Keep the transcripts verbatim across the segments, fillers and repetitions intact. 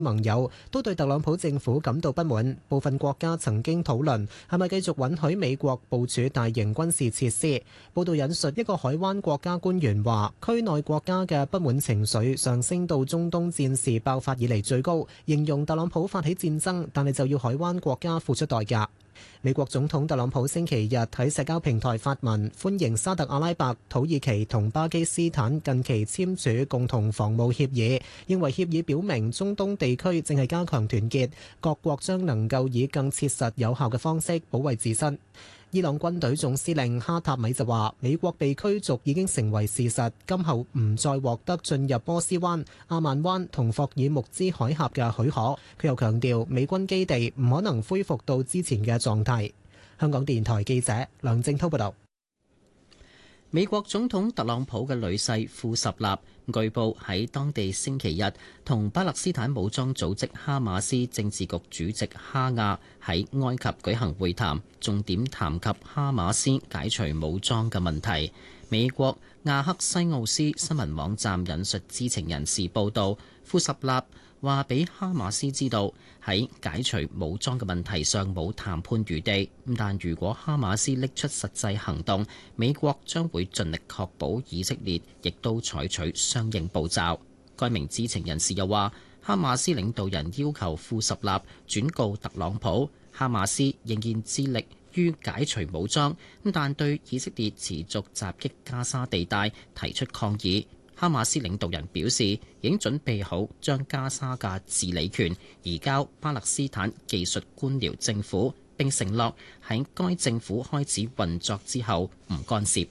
盟友都對特朗普政府感到不滿，部分國家曾經討論係咪繼續允許美國部署大型軍事設施。報道引述一個海灣國家官員話，區內國家嘅不滿情緒上升到中東戰事爆發以嚟最高，形容特朗普發起戰爭，但係就要海灣國家付出代價。美國總統特朗普星期日喺社交平台發文歡迎沙特阿拉伯、土耳其同巴基斯坦近期簽署共同防務協議，認為協議表明中東地區正係加強團結，各國將能夠以更切實有效嘅方式保衛自身。伊朗軍隊總司令哈塔米就話，美國被驅逐已經成為事實，今後唔再獲得進入波斯灣、阿曼灣同霍爾木茲海峽嘅許可。佢又強調，美軍基地唔可能恢復到之前嘅狀態。香港電台記者梁正滔報導。 美國總統特朗普嘅女婿庫什納據報喺當地星期日同巴勒斯坦武裝組織哈馬斯政治局主席哈亞喺埃及舉行會談，重點談及哈馬斯解除武裝嘅問題。美國亞克西奧斯新聞網站引述知情人士報道，庫什納話俾哈馬斯知道喺解除武裝嘅問題上冇談判餘地，但如果哈馬斯拎出實際行動，美國將會盡力確保以色列亦都採取相應步驟。該名知情人士又話，哈馬斯領導人要求庫什納轉告特朗普，哈馬斯仍然致力於解除武裝，但對以色列持續襲擊加沙地帶提出抗議。哈馬斯領導人表示，已經準備好將加沙嘅治理權移交巴勒斯坦技術官僚政府，並承諾喺該政府開始運作之後唔干涉。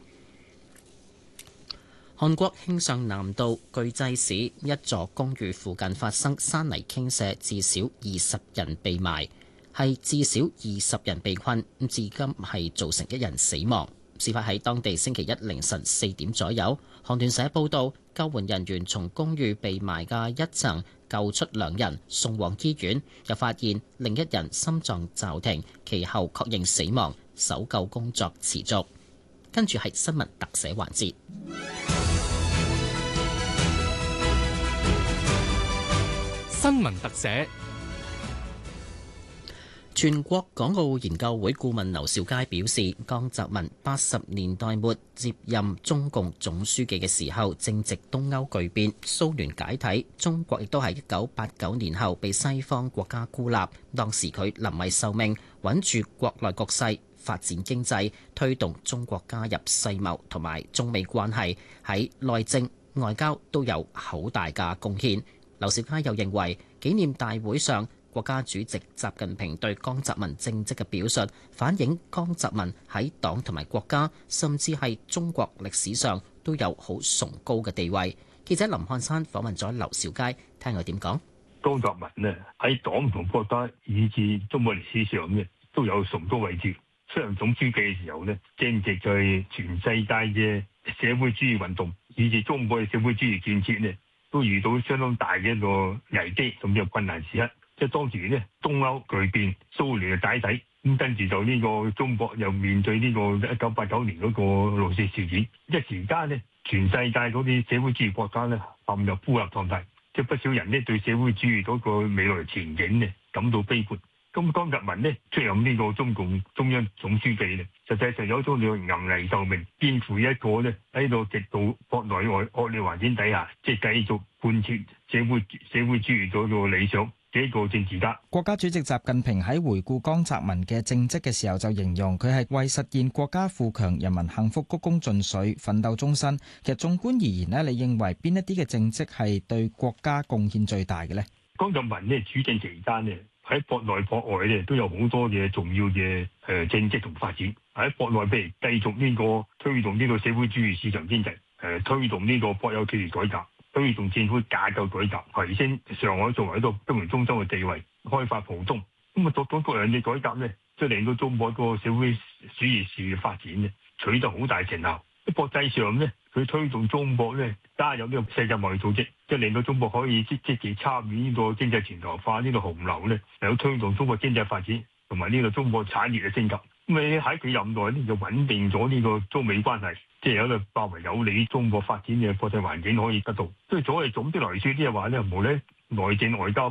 韓國慶尚南道巨濟市一座公寓附近發生山泥傾瀉，至少二十人被埋，係至少二十人被困，至今係造成一人死亡。事發喺當地星期一凌晨四點左右。韓聯社報道，救援人員從公寓被埋嘅一層救出兩人，送往醫院，又發現另一人心臟驟停，其後確認死亡。搜救工作持續。跟住係新聞特寫環節。 新聞特寫。 全國港澳研究會顧問劉兆佳表示，江澤民八十年代末接任中共總書記嘅時候，正值東歐巨變，蘇聯解體，中國亦都喺一九八九年後被西方國家孤立。當時佢臨危受命，穩住國內局勢，發展經濟，推動中國加入世貿同埋中美關係，喺內政、外交都有好大嘅貢獻。劉兆佳又認為，紀念大會上國家主席習近平對江澤民政績嘅表述，反映江澤民喺黨同埋國家，甚至係中國歷史上都有好崇高嘅地位。記者林漢山訪問咗劉兆佳，聽佢點講。 江澤民呢喺黨同國家以至中國歷史上呢都有崇高位置。出任總書記嘅時候呢，正值在全世界嘅社會主義運動以至中國嘅社會主義建設呢，都遇到相當大嘅一個危機甚至困難時刻。即係當時咧，東歐巨變，蘇聯嘅解體，咁跟住就呢個中國又面對呢個一九八九年嗰個六四事件，一時間咧，全世界嗰啲社會主義國家咧陷入孤立狀態，即係不少人咧對社會主義嗰個未來前景咧感到悲觀。咁江澤民咧出任呢個中共中央總書記咧，實際上有一種叫臨危受命，肩負一個咧喺度極度國內外惡劣環境底下，即係繼續貫徹社會社會主義嗰個理想。幾個政治家， 國家主席習近平喺回顧江澤民嘅政績嘅時候，就形容佢係為實現國家富強、人民幸福鞠躬盡瘁、奮鬥終身。其實縱觀而言呢，你認為邊一啲嘅政績係對國家貢獻最大嘅呢？ 江澤民呢主政期間呢，喺國內國外呢都有好多嘅重要嘅誒政績同發展。喺國內譬如繼續呢個推動呢個社會主義市場經濟，誒推動呢個國有企業改革。推動政府架構改革，提升上海作為一個金融中心嘅地位，開發浦東。咁啊，各種各樣嘅改革咧，即係令到中國個社會主義事業發展咧，取得好大成效。喺國際上咧，佢推動中國咧加入呢個世界貿易組織，即係令到中國可以積積極參與呢個經濟全球化呢個洪流咧，嚟到推動中國經濟發展同埋呢個中國產業嘅升級。咁你喺佢任內咧，就穩定咗呢個中美關係。即係有一個較為有利中國發展嘅國際環境可以得到，所以所謂總的來說，即係話咧，無論內政外交